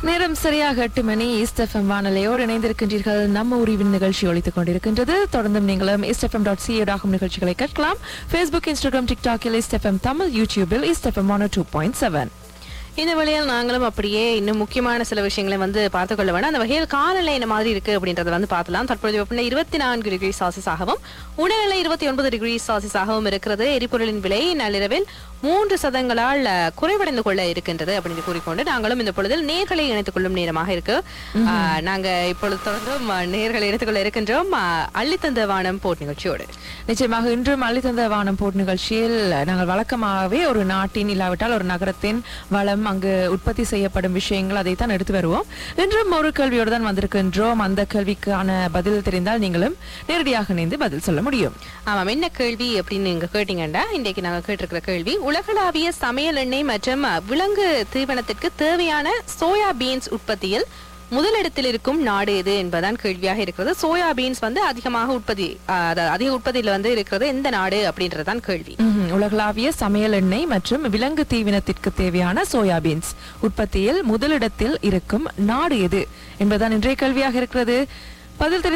நேரம் சரியாக 8 மணி. East FM வானொலியோடு இணைந்திருக்கின்றீர்கள். நம்ம உரிவின் நிகழ்ச்சி ஒலித்துக் கொண்டிருக்கின்றது. தொடர்ந்தும் நீங்களும் eastfm.ca நிகழ்ச்சிகளை கேட்கலாம். Facebook, Instagram, TikTokil east FM Tamil, யூடியூபில் ஈஸ்ட் எஃப்எம் 102.7. இந்த வழியில் நாங்களும் அப்படியே இன்னும் முக்கியமான சில விஷயங்களை பார்த்துக் கொள்ள வேண்டாம். அந்த வகையில் காலநிலை என்ன மாதிரி இருக்கு அப்படின்றத பார்த்தலாம். தற்பொழுது வெப்பநிலை 24 டிகிரி செல்சியஸாகவும் உணர்நிலை 29 டிகிரி செல்சியஸாகவும் இருக்கிறது. எரிபொருளின் விலை நள்ளிரவில் 3% குறைவடைந்து கொள்ள இருக்கின்றது அப்படின்னு கூறிக்கொண்டு நாங்களும் இந்த பொழுதில் நேர்களை இணைத்துக் கொள்ளும் நேரமாக இருக்கு. நாங்க இப்பொழுது தொடர்ந்தும் நேர்களை இணைத்துக் கொள்ள இருக்கின்றோம் அள்ளித்தந்த வானம் போட் நிகழ்ச்சியோடு. நிச்சயமாக இன்றும் அள்ளித்தந்த வானம் போட் நிகழ்ச்சியில் நாங்கள் வழக்கமாகவே ஒரு நாட்டின் இல்லாவிட்டால் ஒரு நகரத்தின் வளம், அங்கு உற்பத்தி செய்யப்படும் விஷயங்கள், அதைத்தான் எடுத்து வருவோம். இன்றும் ஒரு கேள்வியோடு தான் வந்திருக்கின்றோம். அந்த கேள்விக்கான பதில் தெரிந்தால் நீங்களும் நேரடியாக இணைந்து பதில் சொல்ல முடியும். ஆமாம், என்ன கேள்வி அப்படின்னு நீங்க கேட்டீங்கன்னா, இன்றைக்கு நாங்க கேட்டிருக்கிற கேள்வி, உலகளாவிய சமையல் எண்ணெய் மற்றும் விலங்கு தீவனத்திற்கு தேவையான சோயா பீன்ஸ் உற்பத்தியில் முதலிடத்தில் இருக்கும் நாடு எது என்பதான் கேள்வியாக இருக்கிறது. சோயா பீன்ஸ் அதிகமாக அதிக உற்பத்தியில் இருக்கிறது எந்த நாடு அப்படின்றதான் கேள்வி. உலகளாவிய சமையல் எண்ணெய் மற்றும் விலங்கு தீவனத்திற்கு தேவையான சோயா பீன்ஸ் உற்பத்தியில் முதலிடத்தில் இருக்கும் நாடு எது என்பதுதான் இன்றைய கேள்வியாக இருக்கிறது. பதில்